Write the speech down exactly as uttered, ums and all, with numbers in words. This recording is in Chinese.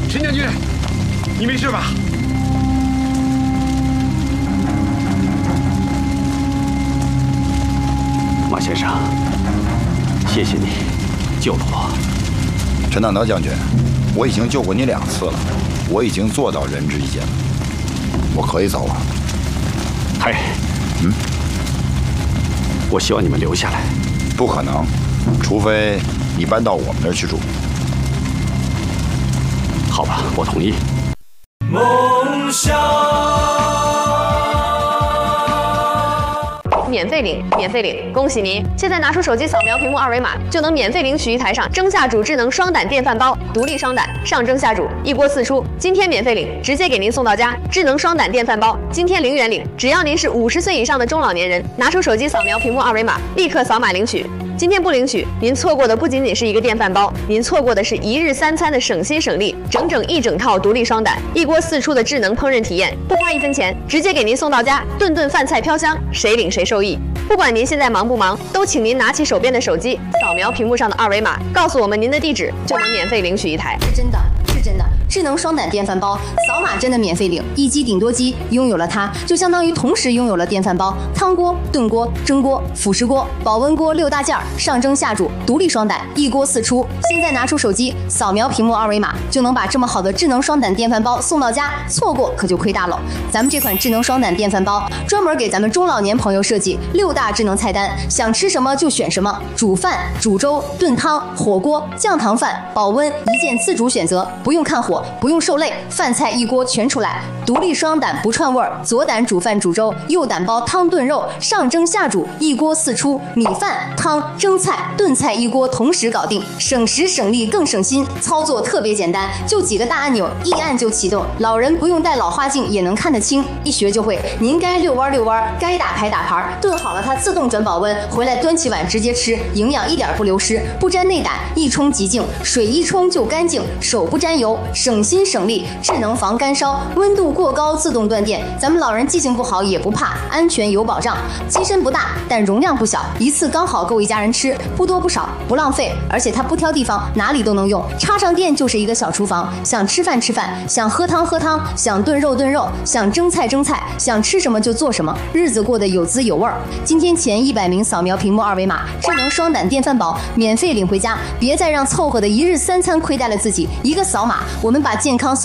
陈将军，你没事吧？ 马先生，谢谢你救了我。 陈大德将军，我已经救过你两次了，我已经做到仁至义尽了，我可以走了。 嘿， 嗯， 我希望你们留下来。 不可能，除非你搬到我们那儿去住。 好吧，我同意。 梦想。 免费领，免费领！恭喜您！现在拿出手机扫描屏幕二维码，就能免费领取一台上蒸下煮智能双胆电饭煲，独立双胆，上蒸下煮，一锅四出。今天免费领，直接给您送到家。智能双胆电饭煲，今天零元领，只要您是五十岁以上的中老年人，拿出手机扫描屏幕二维码，立刻扫码领取。今天不领取，您错过的不仅仅是一个电饭煲，您错过的是一日三餐的省心省力，整整一整套独立双胆，一锅四出的智能烹饪体验，不花一分钱，直接给您送到家，顿顿饭菜飘香，谁领谁受益。不管您现在忙不忙，都请您拿起手边的手机，扫描屏幕上的二维码，告诉我们您的地址，就能免费领取一台。 是真的，是真的。智能双胆电饭煲，扫码真的免费领，一机顶多机，拥有了它，就相当于同时拥有了电饭煲、汤锅、炖锅、蒸锅、辅食锅、保温锅六大件儿，上蒸下煮，独立双胆，一锅四出。现在拿出手机，扫描屏幕二维码，就能把这么好的智能双胆电饭煲送到家，错过可就亏大了。咱们这款智能双胆电饭煲，专门给咱们中老年朋友设计六大智能菜单，想吃什么就选什么，煮饭、煮粥、炖汤、火锅、酱糖饭、保温，一键自主选择，不用看火。不用受累，饭菜一锅全出来，独立双胆不串味儿，左胆煮饭煮粥，右胆煲汤炖肉，上蒸下煮，一锅四出，米饭、汤、蒸菜、炖菜一锅同时搞定，省时省力更省心，操作特别简单，就几个大按钮，一按就启动，老人不用戴老花镜也能看得清，一学就会。您该遛弯遛弯，该打牌打牌，炖好了它自动转保温，回来端起碗直接吃，营养一点不流失，不沾内胆，一冲即净，水一冲就干净，手不沾油，省心省力，智能防干烧，温度过高自动断电，咱们老人记性不好也不怕，安全有保障。机身不大，但容量不小，一次刚好够一家人吃，不多不少，不浪费，而且它不挑地方，哪里都能用。插上电就是一个小厨房，想吃饭吃饭，想喝汤喝汤，想炖肉炖肉，想蒸菜蒸菜，想吃什么就做什么，日子过得有滋有味儿。今天前一百名扫描屏幕二维码，智能双胆电饭煲免费领回家，别再让凑合的一日三餐亏待了自己。一个扫码，我们把健康送